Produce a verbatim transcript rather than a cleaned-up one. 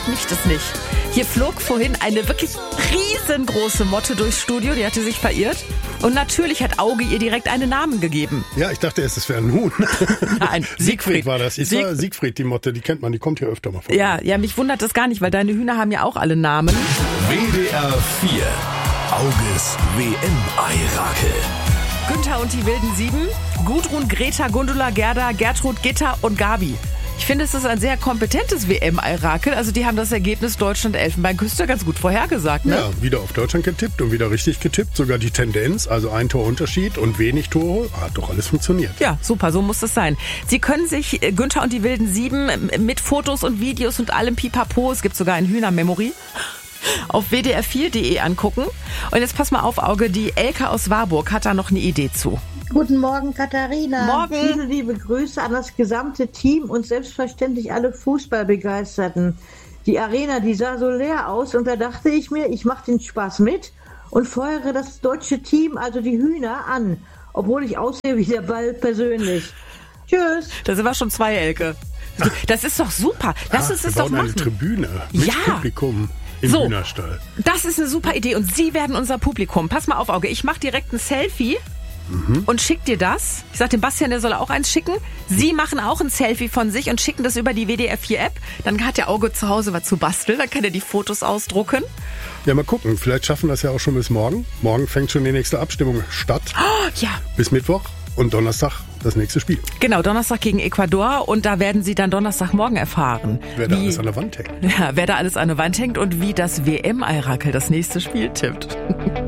mich das nicht. Hier flog vorhin eine wirklich riesengroße Motte durchs Studio, die hatte sich verirrt. Und natürlich hat Auge ihr direkt einen Namen gegeben. Ja, ich dachte erst, es wäre ein Huhn. Nein, Siegfried, Siegfried war das. Ich Sieg- war Siegfried, die Motte, die kennt man, die kommt hier öfter mal vor. Ja, ja, mich wundert das gar nicht, weil deine Hühner haben ja auch alle Namen. W D R vier. Auges W M-Eirakel. Günther und die wilden Sieben, Gudrun, Greta, Gundula, Gerda, Gertrud, Gitta und Gabi. Ich finde, es ist ein sehr kompetentes W M-Eirakel. Also die haben das Ergebnis Deutschland-Elfenbeinküste ganz gut vorhergesagt, ne? Ja, wieder auf Deutschland getippt und wieder richtig getippt. Sogar die Tendenz, also ein Torunterschied und wenig Tore, hat doch alles funktioniert. Ja, super, so muss es sein. Sie können sich äh, Günther und die wilden Sieben mit Fotos und Videos und allem Pipapo, es gibt sogar ein Hühnermemory, auf w d r vier punkt d e angucken. Und jetzt pass mal auf, Auge, die Elke aus Warburg hat da noch eine Idee zu. Guten Morgen, Katharina. Morgen. Viele liebe Grüße an das gesamte Team und selbstverständlich alle Fußballbegeisterten. Die Arena, die sah so leer aus und da dachte ich mir, ich mache den Spaß mit und feuere das deutsche Team, also die Hühner, an, obwohl ich aussehe wie der Ball persönlich. Tschüss. Da sind wir schon zwei, Elke. Das ist doch super. Lass Ah, uns wir das doch bauen machen. eine Tribüne mit Ja. Publikum im So. Hühnerstall. Das ist eine super Idee und Sie werden unser Publikum. Pass mal auf, Auge, ich mache direkt ein Selfie und schick dir das. Ich sag dem Bastian, der soll auch eins schicken. Sie machen auch ein Selfie von sich und schicken das über die W D R vier App. Dann hat der Auge zu Hause was zu basteln, dann kann er die Fotos ausdrucken. Ja, mal gucken. Vielleicht schaffen wir es ja auch schon bis morgen. Morgen fängt schon die nächste Abstimmung statt. Oh, ja, Bis Mittwoch und Donnerstag das nächste Spiel. genau, Donnerstag gegen Ecuador und da werden Sie dann Donnerstagmorgen erfahren, Wer da wie, alles an der Wand hängt. ja, wer da alles an der Wand hängt und wie das W M-Eirakel das nächste Spiel tippt.